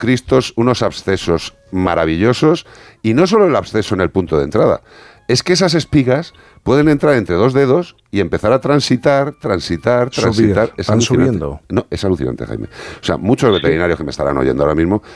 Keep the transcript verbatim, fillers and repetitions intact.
cristos, unos abscesos maravillosos, y no solo el absceso en el punto de entrada, es que esas espigas pueden entrar entre dos dedos y empezar a transitar, transitar, transitar. Subir, es van alucinante. subiendo. No, es alucinante, Jaime. O sea, muchos veterinarios que me estarán oyendo ahora mismo